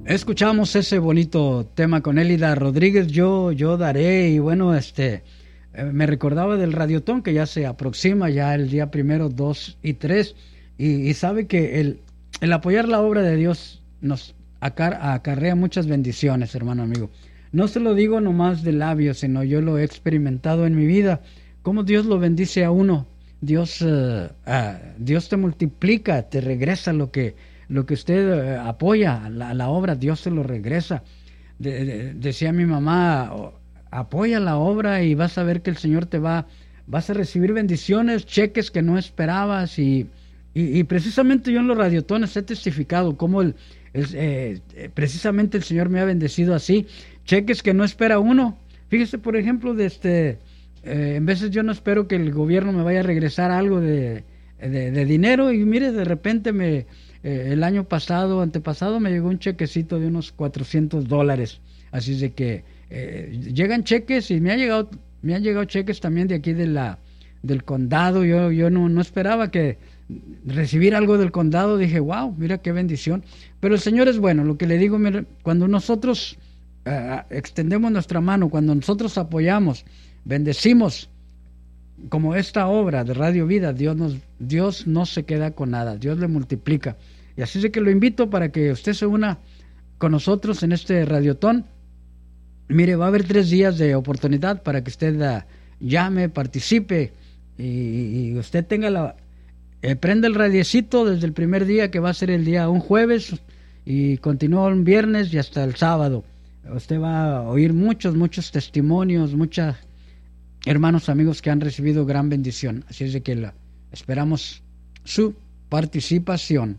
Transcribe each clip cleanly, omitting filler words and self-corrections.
Escuchamos ese bonito tema con Elida Rodríguez, yo daré, y bueno, me recordaba del Radiotón que ya se aproxima, ya el día 1, 2 y 3, y sabe que el apoyar la obra de Dios nos acarrea muchas bendiciones, hermano amigo. No se lo digo nomás de labios, sino yo lo he experimentado en mi vida, cómo Dios lo bendice a uno. Dios te multiplica, te regresa lo que usted apoya, la obra, Dios se lo regresa. Decía mi mamá, apoya la obra y vas a ver que el Señor vas a recibir bendiciones, cheques que no esperabas, y precisamente yo en los radiotones he testificado cómo precisamente el Señor me ha bendecido así, cheques que no espera uno. Fíjese, por ejemplo, en veces yo no espero que el gobierno me vaya a regresar algo de dinero, y mire, de repente el año antepasado me llegó un chequecito de unos $400. Así es de que llegan cheques, y me han llegado cheques también de aquí del condado. Yo no esperaba que recibir algo del condado. Dije, wow, mira qué bendición. Pero el Señor es bueno. Lo que le digo, mira, cuando nosotros extendemos nuestra mano, cuando nosotros apoyamos, bendecimos, como esta obra de Radio Vida, Dios no se queda con nada, Dios le multiplica. Y así es que lo invito para que usted se una con nosotros en este Radiotón. Mire, va a haber 3 días de oportunidad para que usted llame, participe, y usted tenga prenda el radiecito desde el primer día, que va a ser un jueves, y continúa un viernes y hasta el sábado. Usted va a oír muchos testimonios, muchas hermanos, amigos que han recibido gran bendición. Así es de que esperamos su participación.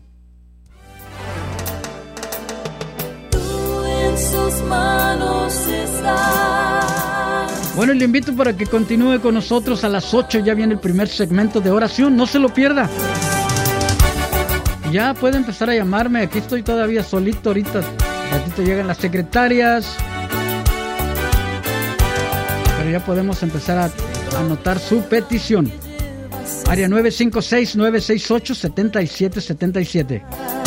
Tú en sus manos estás. Bueno, le invito para que continúe con nosotros a las 8. Ya viene el primer segmento de oración, no se lo pierda. Ya puede empezar a llamarme, aquí estoy todavía solito ahorita. Ratito llegan las secretarias, pero ya podemos empezar a anotar su petición. Área 956-968-7777.